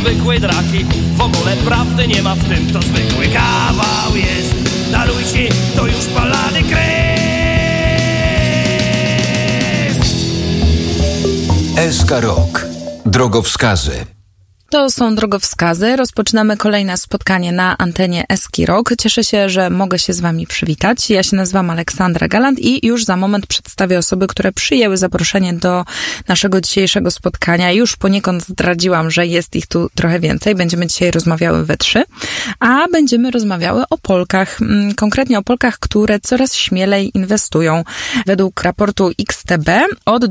zwykłe draki. W ogóle prawdy nie ma w tym, to zwykły kawał jest. Daruj się, to już palany kres. SK Rock. Drogowskazy. To są drogowskazy. Rozpoczynamy kolejne spotkanie na antenie Eski Rock. Cieszę się, że mogę się z wami przywitać. Ja się nazywam Aleksandra Galant i już za moment przedstawię osoby, które przyjęły zaproszenie do naszego dzisiejszego spotkania. Już poniekąd zdradziłam, że jest ich tu trochę więcej. Będziemy dzisiaj rozmawiały we trzy, a będziemy rozmawiały o Polkach. Konkretnie o Polkach, które coraz śmielej inwestują. Według raportu XTB od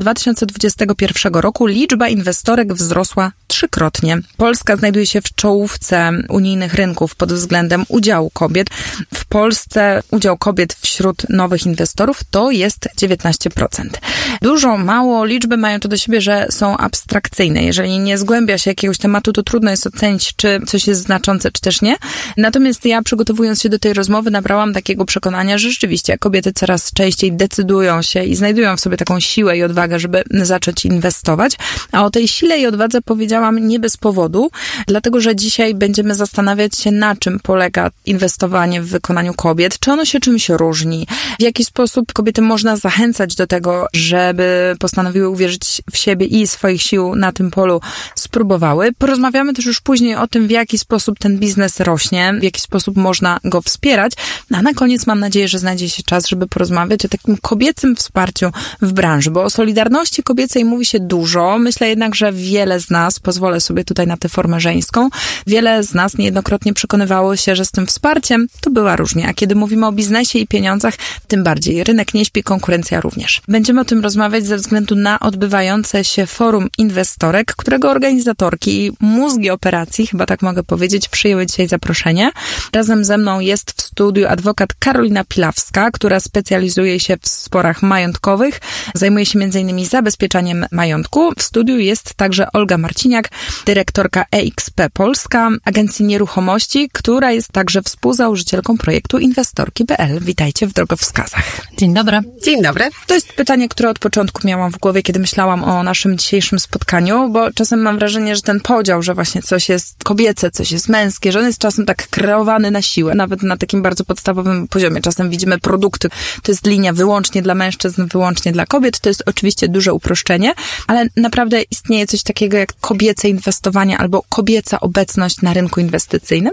2021 roku liczba inwestorek wzrosła trzykrotnie. Polska znajduje się w czołówce unijnych rynków pod względem udziału kobiet. W Polsce udział kobiet wśród nowych inwestorów to jest 19%. Dużo, mało, liczby mają to do siebie, że są abstrakcyjne. Jeżeli nie zgłębia się jakiegoś tematu, to trudno jest ocenić, czy coś jest znaczące, czy też nie. Natomiast ja, przygotowując się do tej rozmowy, nabrałam takiego przekonania, że rzeczywiście kobiety coraz częściej decydują się i znajdują w sobie taką siłę i odwagę, żeby zacząć inwestować. A o tej sile i odwadze powiedziałam nie bez powodu, dlatego że dzisiaj będziemy zastanawiać się, na czym polega inwestowanie w wykonaniu kobiet, czy ono się czymś różni, w jaki sposób kobiety można zachęcać do tego, żeby postanowiły uwierzyć w siebie i swoich sił na tym polu spróbowały. Porozmawiamy też już później o tym, w jaki sposób ten biznes rośnie, w jaki sposób można go wspierać, a na koniec mam nadzieję, że znajdzie się czas, żeby porozmawiać o takim kobiecym wsparciu w branży, bo o solidarności kobiecej mówi się dużo. Myślę jednak, że wiele z nas, pozwolę sobie tutaj na tę formę żeńską, wiele z nas niejednokrotnie przekonywało się, że z tym wsparciem to bywa różnie, a kiedy mówimy o biznesie i pieniądzach, tym bardziej. Rynek nie śpi, konkurencja również. Będziemy o tym rozmawiać ze względu na odbywające się forum inwestorek, którego organizatorki i mózgi operacji, chyba tak mogę powiedzieć, przyjęły dzisiaj zaproszenie. Razem ze mną jest w studiu adwokat Karolina Pilawska, która specjalizuje się w sporach majątkowych, zajmuje się m.in. zabezpieczaniem majątku. W studiu jest także Olga Marciniak, dyrektorka EXP Polska, agencji nieruchomości, która jest także współzałożycielką projektu Inwestorki.pl. Witajcie w drogowskazach. Dzień dobry. Dzień dobry. To jest pytanie, które od początku miałam w głowie, kiedy myślałam o naszym dzisiejszym spotkaniu, bo czasem mam wrażenie, że ten podział, że właśnie coś jest kobiece, coś jest męskie, że on jest czasem tak kreowany na siłę, nawet na takim bardzo podstawowym poziomie. Czasem widzimy produkty, to jest linia wyłącznie dla mężczyzn, wyłącznie dla kobiet. To jest oczywiście duże uproszczenie, ale naprawdę istnieje coś takiego jak kobiece inwestowanie albo kobieca obecność na rynku inwestycyjnym?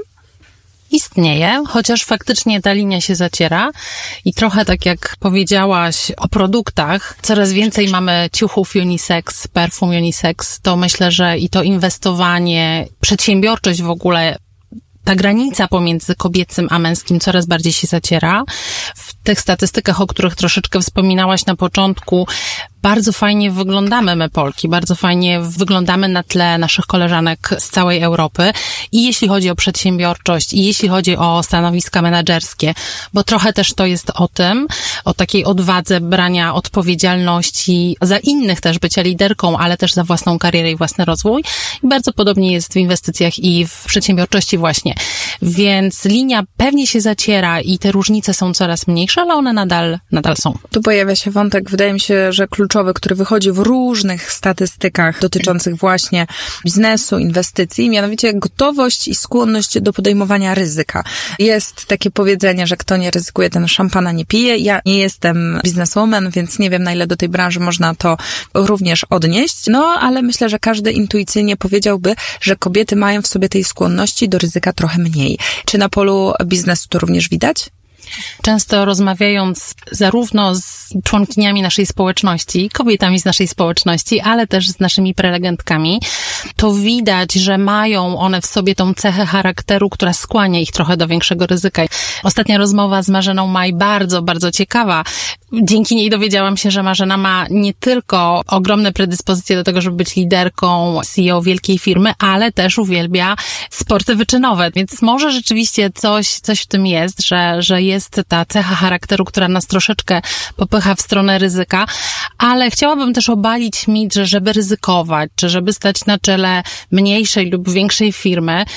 Istnieje, chociaż faktycznie ta linia się zaciera i trochę tak jak powiedziałaś o produktach, coraz więcej mamy ciuchów unisex, perfum unisex, to myślę, że i to inwestowanie, przedsiębiorczość w ogóle, ta granica pomiędzy kobiecym a męskim coraz bardziej się zaciera. W tych statystykach, o których troszeczkę wspominałaś na początku, bardzo fajnie wyglądamy my Polki, bardzo fajnie wyglądamy na tle naszych koleżanek z całej Europy i jeśli chodzi o przedsiębiorczość i jeśli chodzi o stanowiska menedżerskie, bo trochę też to jest o tym, o takiej odwadze brania odpowiedzialności za innych też, bycia liderką, ale też za własną karierę i własny rozwój i bardzo podobnie jest w inwestycjach i w przedsiębiorczości właśnie. Więc linia pewnie się zaciera i te różnice są coraz mniejsze, ale one nadal są. Tu pojawia się wątek, wydaje mi się, że kluczowy, który wychodzi w różnych statystykach dotyczących właśnie biznesu, inwestycji, mianowicie gotowość i skłonność do podejmowania ryzyka. Jest takie powiedzenie, że kto nie ryzykuje, ten szampana nie pije. Ja nie jestem bizneswoman, więc nie wiem, na ile do tej branży można to również odnieść. No, ale myślę, że każdy intuicyjnie powiedziałby, że kobiety mają w sobie tej skłonności do ryzyka trochę mniej. Czy na polu biznesu to również widać? Często rozmawiając zarówno z członkiniami naszej społeczności, kobietami z naszej społeczności, ale też z naszymi prelegentkami, to widać, że mają one w sobie tą cechę charakteru, która skłania ich trochę do większego ryzyka. Ostatnia rozmowa z Marzeną Maj bardzo, bardzo ciekawa. Dzięki niej dowiedziałam się, że Marzena ma nie tylko ogromne predyspozycje do tego, żeby być liderką, CEO wielkiej firmy, ale też uwielbia sporty wyczynowe. Więc może rzeczywiście coś w tym jest, że jest ta cecha charakteru, która nas troszeczkę popycha w stronę ryzyka, ale chciałabym też obalić mit, że żeby ryzykować, czy żeby stać na czele mniejszej lub większej firmy,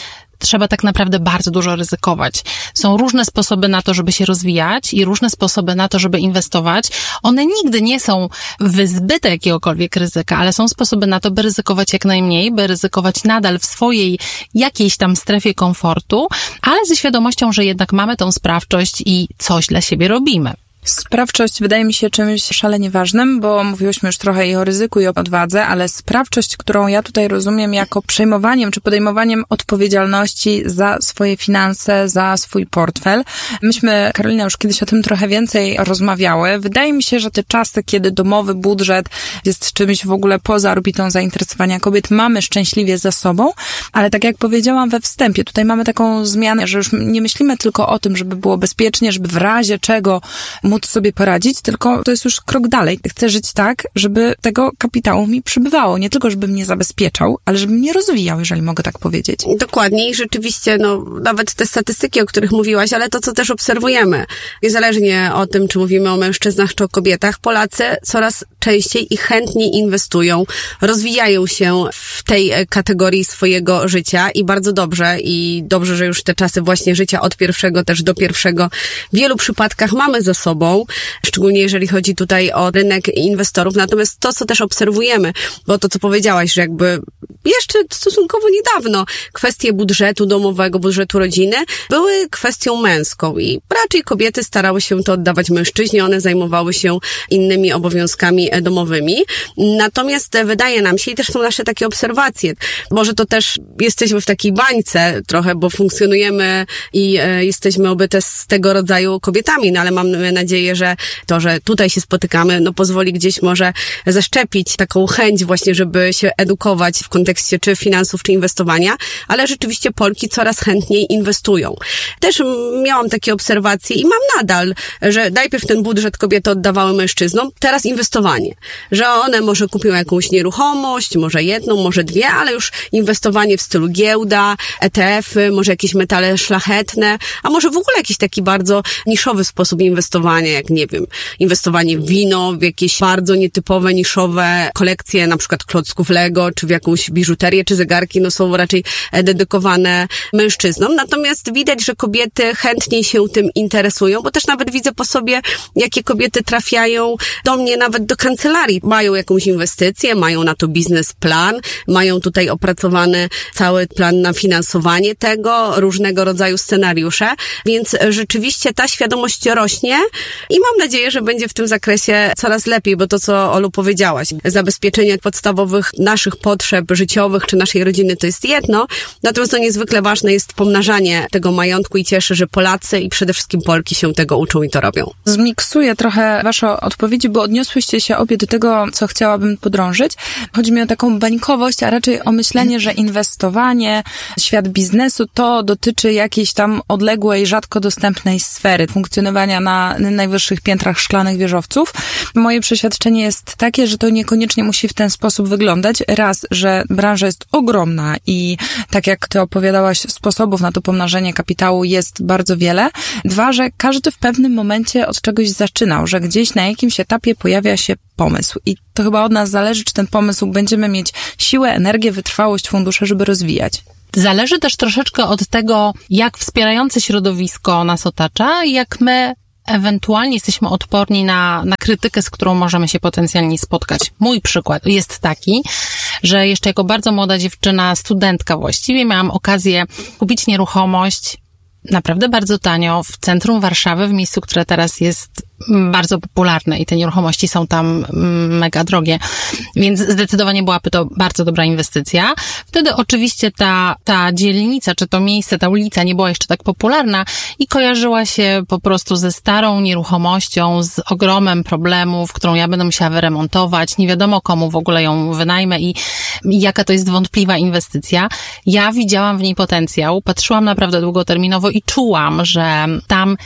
trzeba tak naprawdę bardzo dużo ryzykować. Są różne sposoby na to, żeby się rozwijać i różne sposoby na to, żeby inwestować. One nigdy nie są wyzbyte jakiegokolwiek ryzyka, ale są sposoby na to, by ryzykować jak najmniej, by ryzykować nadal w swojej jakiejś tam strefie komfortu, ale ze świadomością, że jednak mamy tą sprawczość i coś dla siebie robimy. Sprawczość wydaje mi się czymś szalenie ważnym, bo mówiłyśmy już trochę i o ryzyku, i o odwadze, ale sprawczość, którą ja tutaj rozumiem jako przejmowaniem czy podejmowaniem odpowiedzialności za swoje finanse, za swój portfel. Myśmy, Karolina, już kiedyś o tym trochę więcej rozmawiały. Wydaje mi się, że te czasy, kiedy domowy budżet jest czymś w ogóle poza orbitą zainteresowania kobiet, mamy szczęśliwie za sobą, ale tak jak powiedziałam we wstępie, tutaj mamy taką zmianę, że już nie myślimy tylko o tym, żeby było bezpiecznie, żeby w razie czego móc sobie poradzić, tylko to jest już krok dalej. Chcę żyć tak, żeby tego kapitału mi przybywało. Nie tylko, żeby mnie zabezpieczał, ale żeby mnie rozwijał, jeżeli mogę tak powiedzieć. Dokładnie i rzeczywiście, nawet te statystyki, o których mówiłaś, ale to, co też obserwujemy, niezależnie o tym, czy mówimy o mężczyznach, czy o kobietach, Polacy coraz częściej i chętniej inwestują, rozwijają się w tej kategorii swojego życia i bardzo dobrze, że już te czasy właśnie życia od pierwszego też do pierwszego w wielu przypadkach mamy za sobą, szczególnie jeżeli chodzi tutaj o rynek inwestorów. Natomiast to, co też obserwujemy, bo to, co powiedziałaś, że jakby jeszcze stosunkowo niedawno kwestie budżetu domowego, budżetu rodziny były kwestią męską i raczej kobiety starały się to oddawać mężczyźnie, one zajmowały się innymi obowiązkami domowymi. Natomiast wydaje nam się, i też są nasze takie obserwacje, może to też jesteśmy w takiej bańce trochę, bo funkcjonujemy i jesteśmy obyte z tego rodzaju kobietami, ale mamy nadzieję, że to, że tutaj się spotykamy, pozwoli gdzieś może zaszczepić taką chęć właśnie, żeby się edukować w kontekście czy finansów, czy inwestowania, ale rzeczywiście Polki coraz chętniej inwestują. Też miałam takie obserwacje i mam nadal, że najpierw ten budżet kobiety oddawały mężczyznom, teraz inwestowanie. Że one może kupią jakąś nieruchomość, może jedną, może dwie, ale już inwestowanie w stylu giełda, ETF-y, może jakieś metale szlachetne, a może w ogóle jakiś taki bardzo niszowy sposób inwestowania, jak nie wiem, inwestowanie w wino, w jakieś bardzo nietypowe, niszowe kolekcje, na przykład klocków Lego, czy w jakąś biżuterię, czy zegarki, są raczej dedykowane mężczyznom. Natomiast widać, że kobiety chętniej się tym interesują, bo też nawet widzę po sobie, jakie kobiety trafiają do mnie nawet do kancelarii. Mają jakąś inwestycję, mają na to biznesplan, mają tutaj opracowany cały plan na finansowanie tego, różnego rodzaju scenariusze, więc rzeczywiście ta świadomość rośnie i mam nadzieję, że będzie w tym zakresie coraz lepiej, bo to, co Olu powiedziałaś, zabezpieczenie podstawowych naszych potrzeb życiowych czy naszej rodziny to jest jedno, natomiast to niezwykle ważne jest pomnażanie tego majątku i cieszę, że Polacy i przede wszystkim Polki się tego uczą i to robią. Zmiksuję trochę wasze odpowiedzi, bo odniosłyście się obie do tego, co chciałabym podrążyć. Chodzi mi o taką bańkowość, a raczej o myślenie, że inwestowanie, świat biznesu to dotyczy jakiejś tam odległej, rzadko dostępnej sfery funkcjonowania na najwyższych piętrach szklanych wieżowców. Moje przeświadczenie jest takie, że to niekoniecznie musi w ten sposób wyglądać. Raz, że branża jest ogromna i tak jak ty opowiadałaś, sposobów na to pomnażenie kapitału jest bardzo wiele. Dwa, że każdy w pewnym momencie od czegoś zaczynał, że gdzieś na jakimś etapie pojawia się pomysł i to chyba od nas zależy, czy ten pomysł będziemy mieć siłę, energię, wytrwałość, fundusze, żeby rozwijać. Zależy też troszeczkę od tego, jak wspierające środowisko nas otacza i jak my ewentualnie jesteśmy odporni na krytykę, z którą możemy się potencjalnie spotkać. Mój przykład jest taki, że jeszcze jako bardzo młoda dziewczyna, studentka właściwie, miałam okazję kupić nieruchomość naprawdę bardzo tanio w centrum Warszawy, w miejscu, które teraz jest bardzo popularne i te nieruchomości są tam mega drogie, więc zdecydowanie byłaby to bardzo dobra inwestycja. Wtedy oczywiście ta dzielnica, czy to miejsce, ta ulica nie była jeszcze tak popularna i kojarzyła się po prostu ze starą nieruchomością, z ogromem problemów, którą ja będę musiała wyremontować, nie wiadomo komu w ogóle ją wynajmę i jaka to jest wątpliwa inwestycja. Ja widziałam w niej potencjał, patrzyłam naprawdę długoterminowo i czułam, że tam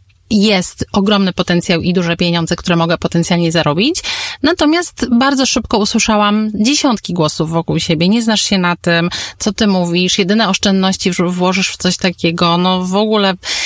jest ogromny potencjał i duże pieniądze, które mogę potencjalnie zarobić. Natomiast bardzo szybko usłyszałam dziesiątki głosów wokół siebie. Nie znasz się na tym, co ty mówisz, jedyne oszczędności włożysz w coś takiego, w ogóle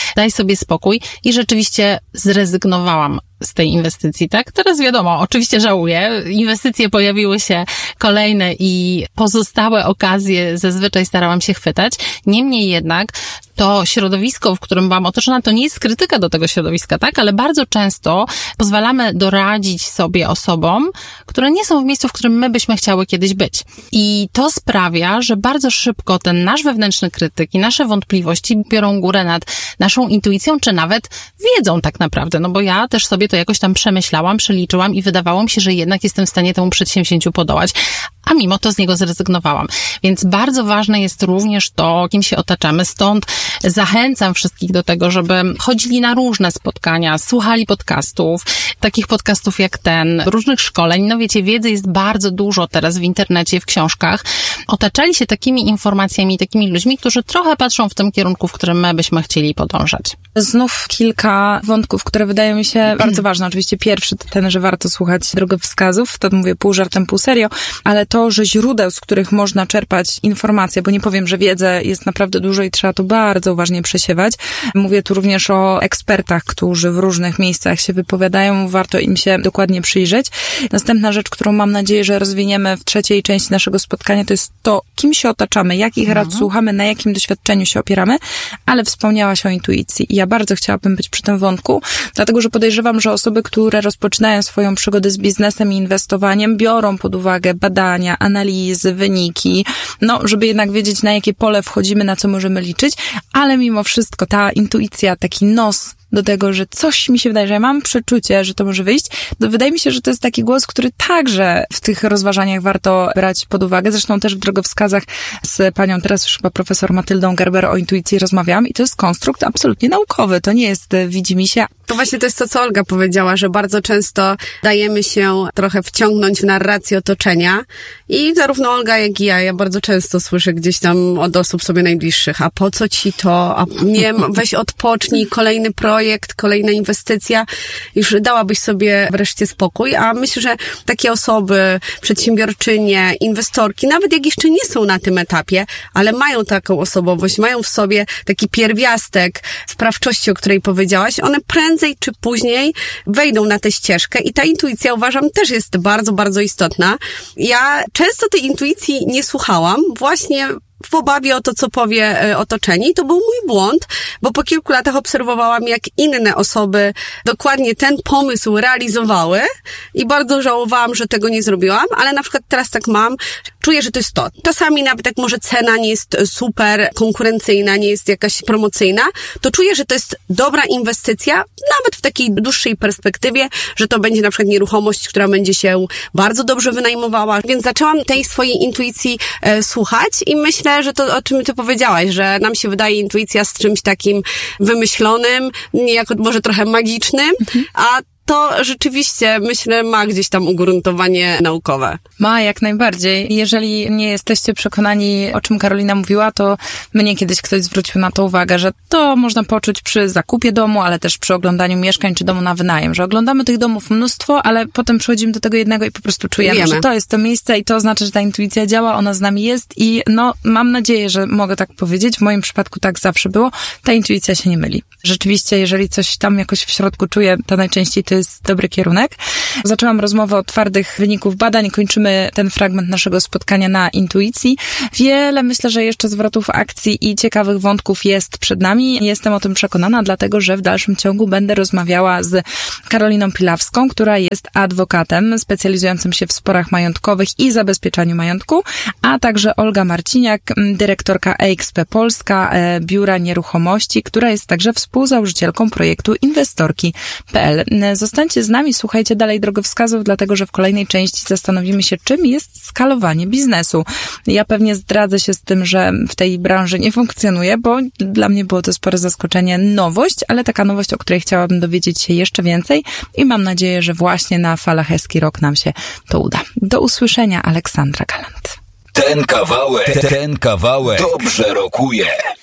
daj sobie spokój i rzeczywiście zrezygnowałam z tej inwestycji, tak? Teraz wiadomo, oczywiście żałuję. Inwestycje pojawiły się kolejne i pozostałe okazje zazwyczaj starałam się chwytać. Niemniej jednak to środowisko, w którym byłam otoczona, to nie jest krytyka do tego środowiska, tak? Ale bardzo często pozwalamy doradzić sobie osobom, które nie są w miejscu, w którym my byśmy chciały kiedyś być. I to sprawia, że bardzo szybko ten nasz wewnętrzny krytyk i nasze wątpliwości biorą górę nad naszą intuicją, czy nawet wiedzą tak naprawdę. No bo ja też sobie to jakoś tam przemyślałam, przeliczyłam i wydawało mi się, że jednak jestem w stanie temu przedsięwzięciu podołać, a mimo to z niego zrezygnowałam. Więc bardzo ważne jest również to, kim się otaczamy. Stąd zachęcam wszystkich do tego, żeby chodzili na różne spotkania, słuchali podcastów, takich podcastów jak ten, różnych szkoleń. No wiecie, wiedzy jest bardzo dużo teraz w internecie, w książkach. Otaczali się takimi informacjami, takimi ludźmi, którzy trochę patrzą w tym kierunku, w którym my byśmy chcieli podążać. Znów kilka wątków, które wydają mi się bardzo ważne. Oczywiście pierwszy to ten, że warto słuchać drogowskazów, to mówię pół żartem, pół serio, ale to, że źródeł, z których można czerpać informacje, bo nie powiem, że wiedzy jest naprawdę dużo i trzeba to bardzo uważnie przesiewać. Mówię tu również o ekspertach, którzy w różnych miejscach się wypowiadają, warto im się dokładnie przyjrzeć. Następna rzecz, którą mam nadzieję, że rozwiniemy w trzeciej części naszego spotkania, to jest to, kim się otaczamy, jakich rad słuchamy, na jakim doświadczeniu się opieramy, ale wspomniałaś o intuicji i ja bardzo chciałabym być przy tym wątku, dlatego, że podejrzewam, że osoby, które rozpoczynają swoją przygodę z biznesem i inwestowaniem, biorą pod uwagę badania, analizy, wyniki, żeby jednak wiedzieć, na jakie pole wchodzimy, na co możemy liczyć, ale mimo wszystko ta intuicja, taki nos do tego, że coś mi się wydaje, że ja mam przeczucie, że to może wyjść, to wydaje mi się, że to jest taki głos, który także w tych rozważaniach warto brać pod uwagę. Zresztą też w drogowskazach z panią teraz już chyba profesor Matyldą Gerber o intuicji rozmawiałam i to jest konstrukt absolutnie naukowy. To nie jest widzimisię. To właśnie to jest to, co Olga powiedziała, że bardzo często dajemy się trochę wciągnąć w narrację otoczenia i zarówno Olga, jak i ja bardzo często słyszę gdzieś tam od osób sobie najbliższych, a po co ci to, a nie, weź odpocznij, kolejny projekt, kolejna inwestycja, już dałabyś sobie wreszcie spokój, a myślę, że takie osoby, przedsiębiorczynie, inwestorki, nawet jak jeszcze nie są na tym etapie, ale mają taką osobowość, mają w sobie taki pierwiastek sprawczości, o której powiedziałaś, one prędzej czy później wejdą na tę ścieżkę i ta intuicja, uważam, też jest bardzo, bardzo istotna. Ja często tej intuicji nie słuchałam, właśnie w obawie o to, co powie otoczenie. I to był mój błąd, bo po kilku latach obserwowałam, jak inne osoby dokładnie ten pomysł realizowały i bardzo żałowałam, że tego nie zrobiłam, ale na przykład teraz tak mam, czuję, że to jest to. Czasami nawet jak może cena nie jest super konkurencyjna, nie jest jakaś promocyjna, to czuję, że to jest dobra inwestycja, nawet w takiej dłuższej perspektywie, że to będzie na przykład nieruchomość, która będzie się bardzo dobrze wynajmowała. Więc zaczęłam tej swojej intuicji słuchać i myślę, że to, o czym ty powiedziałaś, że nam się wydaje intuicja z czymś takim wymyślonym, niejako może trochę magicznym, a to rzeczywiście, myślę, ma gdzieś tam ugruntowanie naukowe. Ma, jak najbardziej. Jeżeli nie jesteście przekonani, o czym Karolina mówiła, to mnie kiedyś ktoś zwrócił na to uwagę, że to można poczuć przy zakupie domu, ale też przy oglądaniu mieszkań czy domu na wynajem, że oglądamy tych domów mnóstwo, ale potem przychodzimy do tego jednego i po prostu czujemy, że to jest to miejsce i to oznacza, że ta intuicja działa, ona z nami jest i mam nadzieję, że mogę tak powiedzieć. W moim przypadku tak zawsze było. Ta intuicja się nie myli. Rzeczywiście, jeżeli coś tam jakoś w środku czuję, to najczęściej to jest dobry kierunek. Zaczęłam rozmowę o twardych wyników badań. Kończymy ten fragment naszego spotkania na intuicji. Wiele, myślę, że jeszcze zwrotów akcji i ciekawych wątków jest przed nami. Jestem o tym przekonana, dlatego, że w dalszym ciągu będę rozmawiała z Karoliną Pilawską, która jest adwokatem specjalizującym się w sporach majątkowych i zabezpieczaniu majątku, a także Olga Marciniak, dyrektorka EXP Polska, Biura Nieruchomości, która jest także współzałożycielką projektu Inwestorki.pl. Zostańcie z nami, słuchajcie dalej drogowskazów, dlatego, że w kolejnej części zastanowimy się, czym jest skalowanie biznesu. Ja pewnie zdradzę się z tym, że w tej branży nie funkcjonuje, bo dla mnie było to spore zaskoczenie, nowość, ale taka nowość, o której chciałabym dowiedzieć się jeszcze więcej i mam nadzieję, że właśnie na falach Eski Rock nam się to uda. Do usłyszenia, Aleksandra Galant. Ten kawałek dobrze rokuje.